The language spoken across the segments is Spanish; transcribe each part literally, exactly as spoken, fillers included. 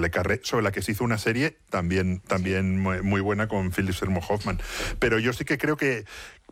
Le Carré, sobre la que se hizo una serie también, también muy, muy buena con Philip Seymour Hoffman. Pero yo sí que creo que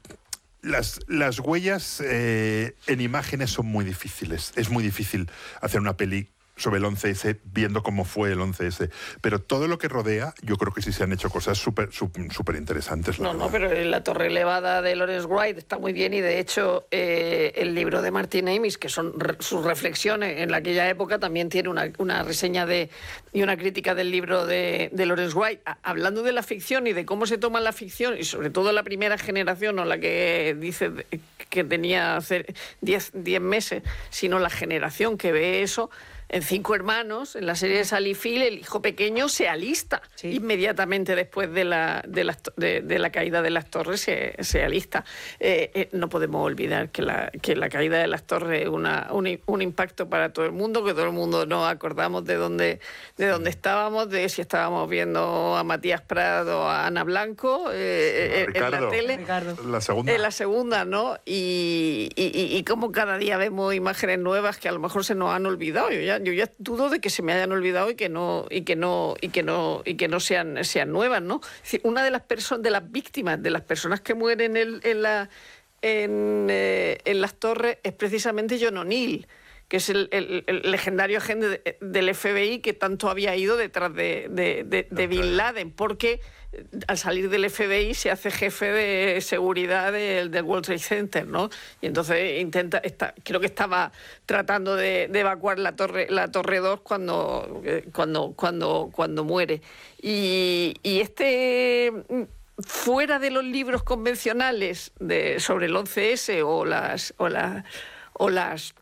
Las, las huellas eh, en imágenes son muy difíciles. Es muy difícil hacer una peli sobre el once ese, viendo cómo fue el once ese. Pero todo lo que rodea, yo creo que sí se han hecho cosas súper súper interesantes. No, no, pero La Torre Elevada de Lawrence Wright está muy bien, y de hecho eh, el libro de Martin Amis, que son re sus reflexiones en aquella época, también tiene una, una reseña de, y una crítica del libro de, de Lawrence Wright, a, hablando de la ficción y de cómo se toma la ficción, y sobre todo la primera generación, no la que dice que tenía diez meses, sino la generación que ve eso. En Cinco Hermanos, en la serie de Sally Field, el hijo pequeño se alista. Sí. Inmediatamente después de la, de la, de, de la caída de las torres se, se alista. Eh, eh, no podemos olvidar que la, que la caída de las torres es una, un, un impacto para todo el mundo, que todo el mundo nos acordamos de dónde, de dónde estábamos, de si estábamos viendo a Matías Prado, a Ana Blanco, eh, Ricardo, en la tele. Ricardo. La segunda. En la segunda, ¿no? Y, y, y, y como cada día vemos imágenes nuevas que a lo mejor se nos han olvidado. Yo ya Yo ya dudo de que se me hayan olvidado y que no y que no y que no y que no sean sean nuevas, ¿no? Es decir, una de las personas, de las víctimas, de las personas que mueren en, en la en, eh, en las torres es precisamente John O'Neill, que es el, el, el legendario agente de, del F B I que tanto había ido detrás de, de, de, de Bin Laden, porque al salir del F B I se hace jefe de seguridad del, del World Trade Center, ¿no? Y entonces intenta, está, creo que estaba tratando de, de evacuar la torre, la torre dos cuando, cuando, cuando, cuando muere. Y, y este, fuera de los libros convencionales de, sobre el once ese o las, o la, o las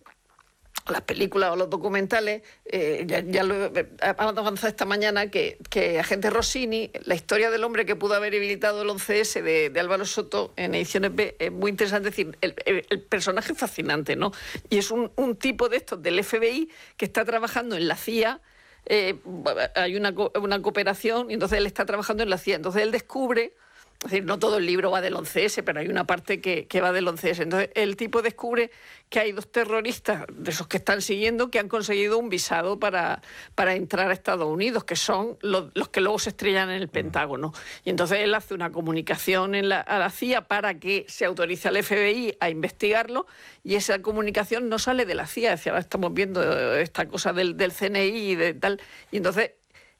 las películas o los documentales, eh, ya, ya lo he avanzado esta mañana, que, que Agente Rossini, la historia del hombre que pudo haber habilitado el once ese de, de Álvaro Soto en Ediciones B, es muy interesante. Es decir, el, el, el personaje es fascinante, ¿no? Y es un, un tipo de estos del F B I que está trabajando en la C I A, eh, hay una, una cooperación, y entonces él está trabajando en la C I A. Entonces él descubre, es decir, no todo el libro va del once ese, pero hay una parte que, que va del once ese. Entonces, el tipo descubre que hay dos terroristas, de esos que están siguiendo, que han conseguido un visado para, para entrar a Estados Unidos, que son los, los que luego se estrellan en el Pentágono. Y entonces él hace una comunicación en la, a la C I A para que se autorice al F B I a investigarlo, y esa comunicación no sale de la C I A. Es decir, ahora estamos viendo esta cosa del, del C N I y de tal. Y entonces,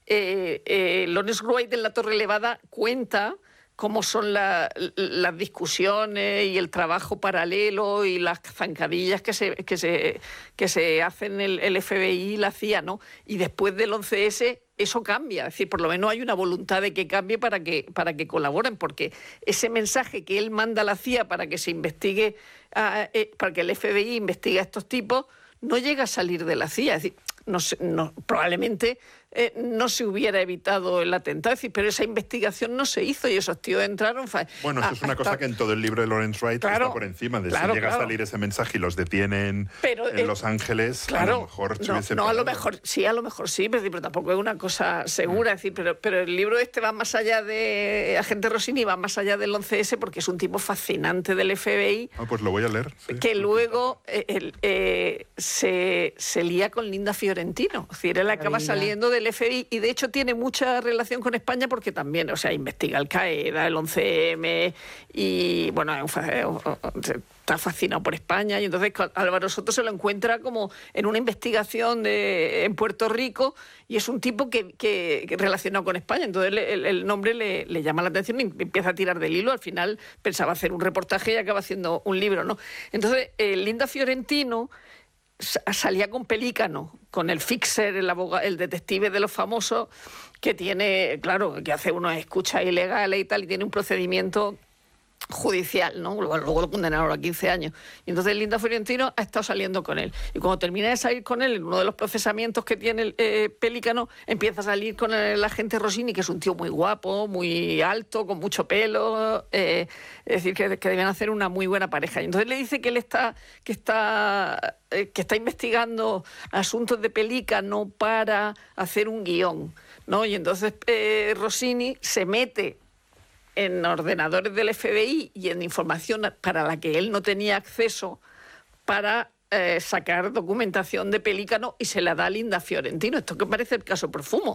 eh, eh, Lawrence Wright en La Torre Elevada cuenta cómo son la, las discusiones y el trabajo paralelo y las zancadillas que se, que se, que se hacen el, el F B I y la C I A, ¿no? Y después del once ese eso cambia, es decir, por lo menos hay una voluntad de que cambie para que, para que colaboren, porque ese mensaje que él manda a la C I A para que se investigue, uh, eh, para que el F B I investigue a estos tipos, no llega a salir de la C I A. Es decir, no, no, probablemente eh, no se hubiera evitado el atentado, es decir, pero esa investigación no se hizo y esos tíos entraron... Bueno, esto es una cosa que en todo el libro de Lawrence Wright claro, está por encima de claro, si llega claro. a salir ese mensaje y los detienen pero, en eh, Los Ángeles, claro, a lo mejor se no, no, a lo mejor sí, a lo mejor sí, pero, pero tampoco es una cosa segura, mm. es decir, pero, pero el libro este va más allá de Agente Rossini, va más allá del once ese, porque es un tipo fascinante del F B I. Ah, pues lo voy a leer. Sí, que sí, luego eh, el, eh, se, se lía con Linda Fiorentino, es decir, él acaba saliendo del F B I y de hecho tiene mucha relación con España porque también, o sea, investiga Al Qaeda, el once eme y, bueno, está fascinado por España y entonces Álvaro Soto se lo encuentra como en una investigación de, en Puerto Rico y es un tipo que, que, que relacionado con España, entonces el, el nombre le, le llama la atención y empieza a tirar del hilo, al final pensaba hacer un reportaje y acaba haciendo un libro, ¿no? Entonces, eh, Linda Fiorentino salía con Pelícano, con el fixer, el abogado, el detective de los famosos, que tiene, claro, que hace unas escuchas ilegales y tal, y tiene un procedimiento judicial, ¿no? Luego, luego lo condenaron a quince años. Y entonces Linda Fiorentino ha estado saliendo con él. Y cuando termina de salir con él, en uno de los procesamientos que tiene el eh, Pelícano, empieza a salir con el, el agente Rossini, que es un tío muy guapo, muy alto, con mucho pelo, eh, es decir, que, que deben hacer una muy buena pareja. Y entonces le dice que él está, que está, eh, que está investigando asuntos de Pelícano para hacer un guión, ¿no? Y entonces eh, Rossini se mete en ordenadores del F B I y en información para la que él no tenía acceso para eh, sacar documentación de Pelícano y se la da a Linda Fiorentino. Esto que parece el caso Profumo.